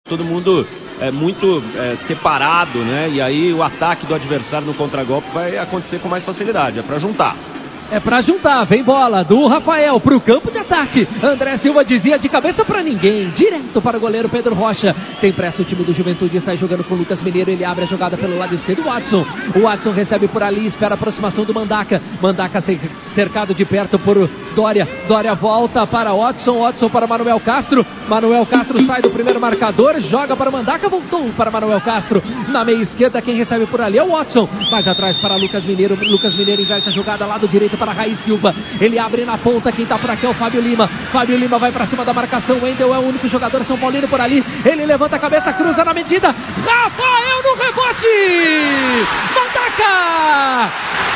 Todo mundo muito separado, né? E aí o ataque do adversário no contragolpe vai acontecer com mais facilidade. É para juntar. É pra juntar, vem bola do Rafael pro campo de ataque. André Silva dizia de cabeça pra ninguém, direto para o goleiro Pedro Rocha. Tem pressa o time do Juventude, sai jogando com o Lucas Mineiro. Ele abre a jogada pelo lado esquerdo, o Watson recebe por ali, espera a aproximação do Mandaca. Mandaca cercado de perto por Dória. Dória volta para Watson para Manuel Castro. Manuel Castro sai do primeiro marcador, joga para o Mandaca, voltou para Manuel Castro. Na meia esquerda, quem recebe por ali é o Watson. Mais atrás para Lucas Mineiro. Lucas Mineiro inverte a jogada, lado direito para Raiz Silva, ele abre na ponta, quem tá por aqui é o Fábio Lima. Fábio Lima vai pra cima da marcação, o Wendel é o único jogador São Paulino por ali, ele levanta a cabeça, cruza na medida, Rafael no rebote, Mandaca,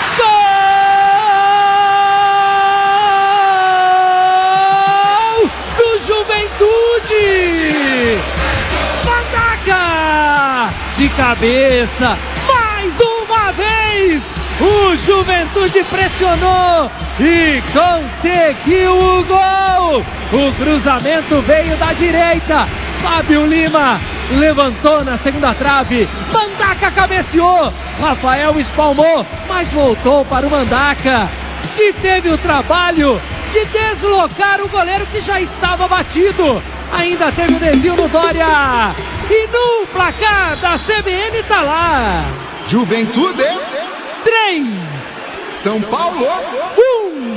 gol do Juventude, Mandaca, de cabeça, mais uma vez. O Juventude pressionou e conseguiu o gol. O cruzamento veio da direita. Fábio Lima levantou na segunda trave. Mandaca cabeceou. Rafael espalmou, mas voltou para o Mandaca, que teve o trabalho de deslocar o goleiro que já estava batido. Ainda teve o desvio no Dória. E no placar da CBN tá lá. Juventude 3, São Paulo 1.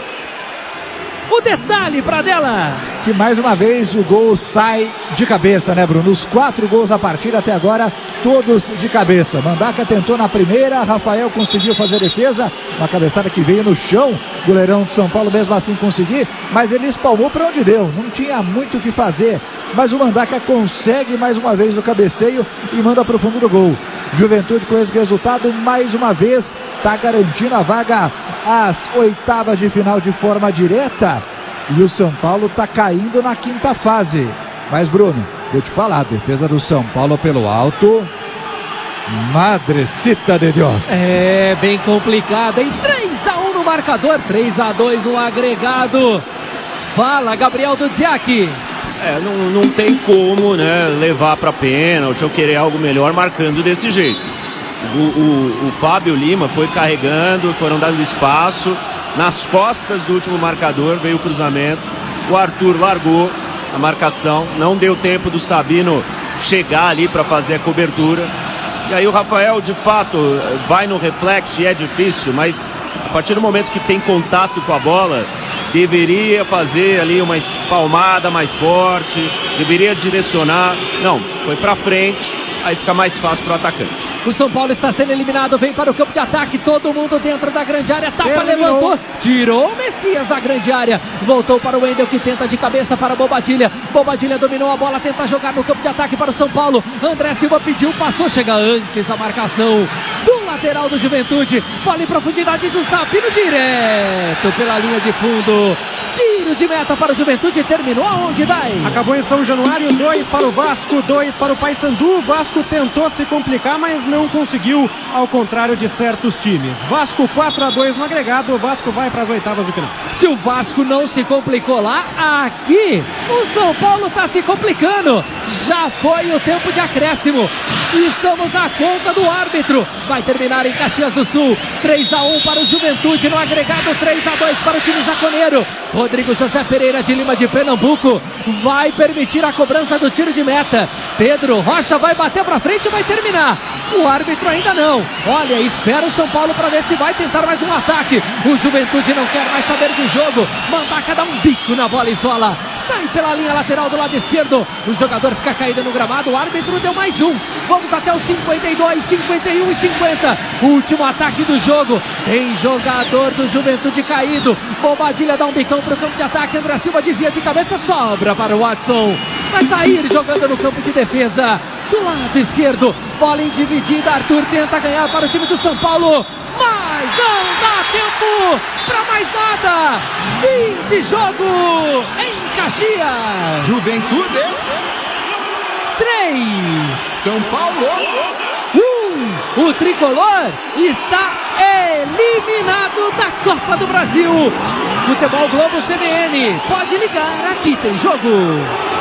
O detalhe para dela. Que mais uma vez o gol sai de cabeça, né, Bruno? Os 4 gols da partida até agora, todos de cabeça. Mandaca tentou na primeira, Rafael conseguiu fazer defesa, uma cabeçada que veio no chão, goleirão de São Paulo mesmo assim conseguir, mas ele espalmou para onde deu, não tinha muito o que fazer. Mas o Mandaca consegue mais uma vez o cabeceio e manda para o fundo do gol. Juventude com esse resultado, mais uma vez, está garantindo a vaga às oitavas de final de forma direta. E o São Paulo está caindo na quinta fase. Mas, Bruno, vou te falar, a defesa do São Paulo pelo alto, madrecita de Deus. É bem complicada, em 3-1 no marcador, 3-2 no agregado. Fala, Gabriel Dudziak. Não tem como, né, levar para pênalti ou querer algo melhor marcando desse jeito. O Fábio Lima foi carregando, foram dando espaço. Nas costas do último marcador veio o cruzamento. O Arthur largou a marcação. Não deu tempo do Sabino chegar ali para fazer a cobertura. E aí o Rafael, de fato, vai no reflexo e é difícil, mas a partir do momento que tem contato com a bola, deveria fazer ali uma espalmada mais forte, deveria direcionar. Não, foi para frente, aí fica mais fácil para o atacante. O São Paulo está sendo eliminado, vem para o campo de ataque, todo mundo dentro da grande área, tapa, levantou, tirou o Messias da grande área, voltou para o Wendel que tenta de cabeça para Bobadilha, Bobadilha dominou a bola, tenta jogar no campo de ataque para o São Paulo, André Silva pediu, passou, chega antes da marcação do lateral do Juventude, bola em profundidade do Sabino, direto pela linha de fundo, tiro de meta para o Juventude, terminou aonde, Dai? Acabou em São Januário, 2 para o Vasco, 2 para o Paysandu. O Vasco tentou se complicar, mas não conseguiu, ao contrário de certos times. Vasco 4-2 no agregado, o Vasco vai para as oitavas de final. Se o Vasco não se complicou lá, aqui o São Paulo está se complicando. Já foi o tempo de acréscimo. Estamos à conta do árbitro. Vai terminar em Caxias do Sul. 3-1 para o Juventude no agregado, 3-2 para o time jaconeiro. Rodrigo José Pereira de Lima de Pernambuco vai permitir a cobrança do tiro de meta. Pedro Rocha vai bater para frente e vai terminar. O árbitro ainda não. Olha, espera o São Paulo para ver se vai tentar mais um ataque. O Juventude não quer mais saber do jogo. Mandaca dá um bico na bola e isola. Sai pela linha lateral do lado esquerdo. O jogador fica caído no gramado. O árbitro deu mais um. Vamos até os 52, 51 e 50. Último ataque do jogo. Tem jogador do Juventude caído. Bobadilha dá um bicão para o campo de ataque. André Silva desvia de cabeça. Sobra para o Watson. Vai sair jogando no campo de defesa. Do lado esquerdo. Bola em dividida. Arthur tenta ganhar para o time do São Paulo. Mas não dá tempo para mais nada. Fim de jogo em Caxias. Juventude 3, São Paulo 1. O tricolor está eliminado da Copa do Brasil. Futebol Globo CBN. Pode ligar, aqui tem jogo.